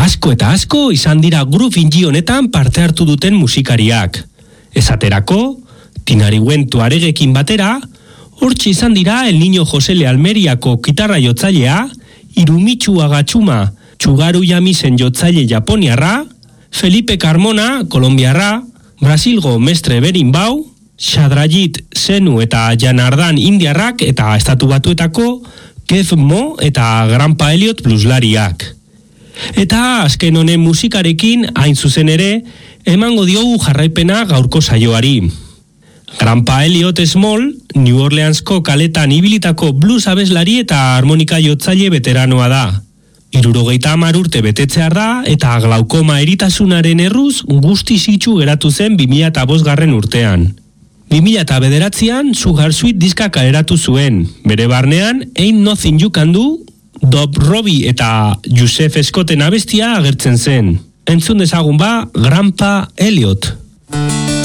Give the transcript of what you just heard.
Asko eta asko izan dira Groove in G honetan parte hartu duten musikariak. Esaterako, Tinariwen Tuaregekin batera, hortxe izan dira El Niño Josele Almeriako gitarra jotzailea, Hirumitsu Agatxuma Tsugaru Yamisen jotzaile japoniarra, Felipe Carmona kolombiarra, Brasilgo Mestre Berimbau, Shadrajit Senu eta Janardan indiarrak eta estatu batuetako Kev Mo eta Grandpa Elliot blueslariak. Eta azken honen musikarekin hain zuzen ere, emango diogu jarraipena gaurko saioari. Grandpa Elliot Small, New Orleansko kaletan ibilitako blues abeslari eta harmonika jotzaile veteranoa da. 70 urte betetzear da eta glaukoma eritasunaren erruz guztiz itxu geratu zen 2005 urtean. 2009an Sugar Sweet diska kaleratu zuen, bere barnean Ain't Nothing You Can Do, Dob Robbie eta Joseph Scotten abestia agertzen zen. Entzun dezagun ba, Grandpa Elliot.